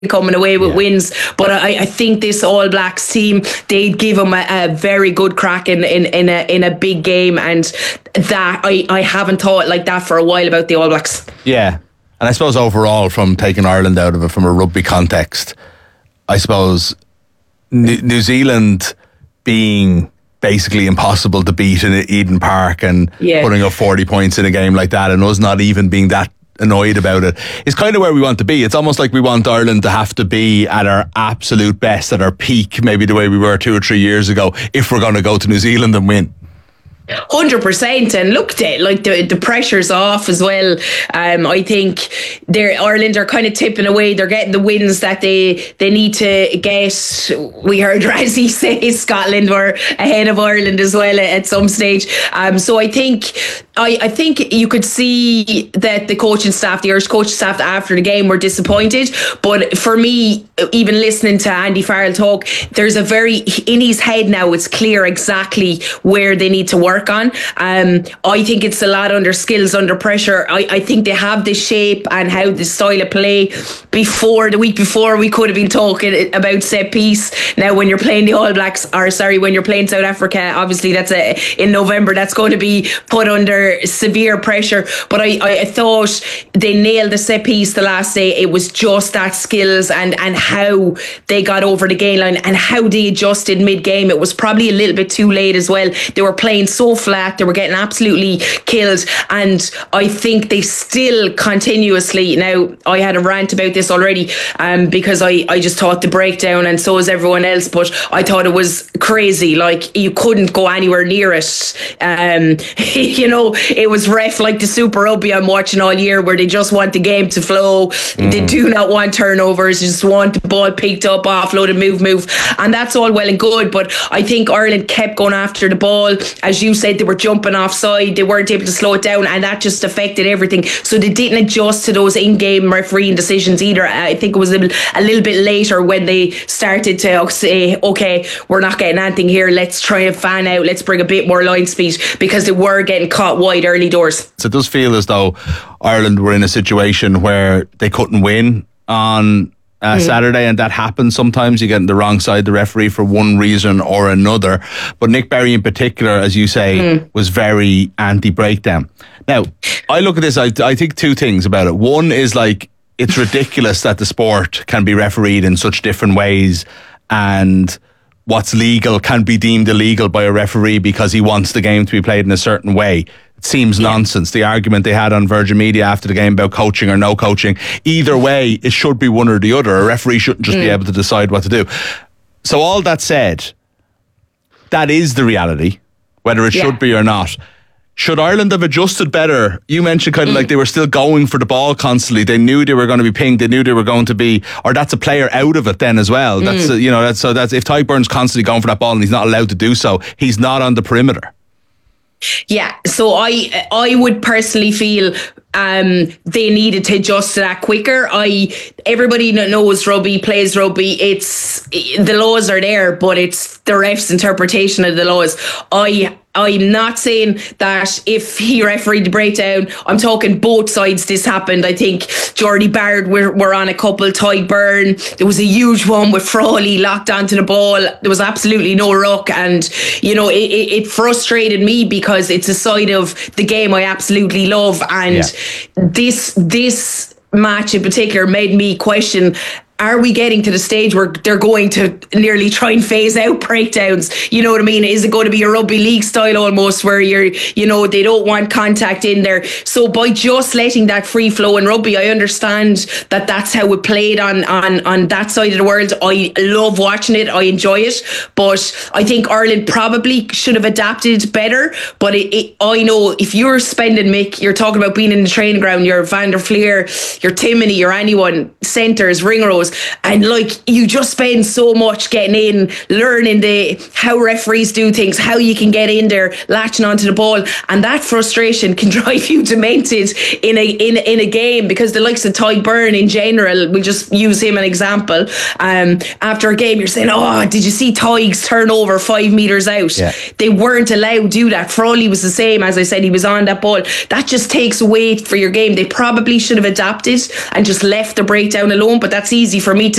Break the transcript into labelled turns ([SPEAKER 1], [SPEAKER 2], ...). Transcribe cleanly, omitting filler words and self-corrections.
[SPEAKER 1] coming away with wins, but I think this All Blacks team, they'd give them a very good crack in a big game, and that I haven't thought like that for a while about the All Blacks.
[SPEAKER 2] Yeah, and I suppose overall, from taking Ireland out of it from a rugby context, I suppose New Zealand being basically impossible to beat in Eden Park and putting up 40 points in a game like that, and us not even being that annoyed about it, is kind of where we want to be. It's almost like we want Ireland to have to be at our absolute best, at our peak, maybe the way we were 2 or 3 years ago, if we're going to go to New Zealand and win.
[SPEAKER 1] 100%, and looked at like the pressure's off as well. I think Ireland are kind of tipping away. They're getting the wins that they need to get. We heard Razzie say Scotland were ahead of Ireland as well at some stage. So I think you could see that the coaching staff, the Irish coaching staff after the game, were disappointed. But for me, even listening to Andy Farrell talk, there's in his head now, it's clear exactly where they need to work on. I think it's a lot under skills, under pressure. I think they have the shape and how the style of play. The week before, we could have been talking about set piece. Now, when you're playing the All Blacks, when you're playing South Africa, obviously that's in November, that's going to be put under severe pressure. But I thought they nailed the set piece the last day. It was just that skills and how they got over the gain line and how they adjusted mid-game. It was probably a little bit too late as well. They were playing so flat, they were getting absolutely killed, and I think they still continuously, now I had a rant about this already because I just thought the breakdown, and so is everyone else, but I thought it was crazy. Like, you couldn't go anywhere near it. It was ref like the Super Rugby I'm watching all year, where they just want the game to flow. They do not want turnovers, they just want the ball picked up, offloaded, move, and that's all well and good. But I think Ireland kept going after the ball. As you said, they were jumping offside, they weren't able to slow it down, and that just affected everything. So they didn't adjust to those in-game refereeing decisions either. I think it was a little bit later when they started to say, okay, we're not getting anything here, let's try and fan out, let's bring a bit more line speed, because they were getting caught wide early doors.
[SPEAKER 2] So it does feel as though Ireland were in a situation where they couldn't win on Saturday, and that happens sometimes. You get on the wrong side of the referee for one reason or another. But Nick Berry in particular, as you say, was very anti-breakdown. Now, I look at this, I think two things about it. One is, like, it's ridiculous that the sport can be refereed in such different ways, and what's legal can be deemed illegal by a referee because he wants the game to be played in a certain way. It seems nonsense. The argument they had on Virgin Media after the game about coaching or no coaching, either way, it should be one or the other. A referee shouldn't just be able to decide what to do. So all that said, that is the reality, whether it should be or not. Should Ireland have adjusted better? You mentioned kind of like they were still going for the ball constantly. They knew they were going to be pinged. They knew they were going to be, or that's a player out of it then as well. That's that's if Tadhg Beirne's constantly going for that ball and he's not allowed to do so, he's not on the perimeter.
[SPEAKER 1] Yeah, so I would personally feel they needed to adjust to that quicker. Everybody knows rugby, plays rugby. It's the laws are there, but it's the ref's interpretation of the laws. I'm not saying that if he refereed the breakdown, I'm talking both sides this happened. I think Jordy Bard were on a couple, Tadhg Beirne. There was a huge one with Frawley locked onto the ball. There was absolutely no ruck, and it frustrated me because it's a side of the game I absolutely love, and this match in particular made me question, are we getting to the stage where they're going to nearly try and phase out breakdowns? You know what I mean? Is it going to be a rugby league style almost where they don't want contact in there? So by just letting that free flow in rugby, I understand that that's how it played on that side of the world. I love watching it. I enjoy it. But I think Ireland probably should have adapted better. But I know if you're spending, Mick, you're talking about being in the training ground, you're Van der Fleer, you're Timoney, you're anyone, centres, ring rows, and like you just spend so much getting in, learning how referees do things, how you can get in there, latching onto the ball, and that frustration can drive you demented in a game, because the likes of Tadhg Beirne in general, we'll just use him an example, after a game you're saying, oh, did you see Tadhg's turnover 5 metres out? They weren't allowed to do that. Frawley was the same, as I said, he was on that ball. That just takes away for your game. They probably should have adapted and just left the breakdown alone, but that's easy for me to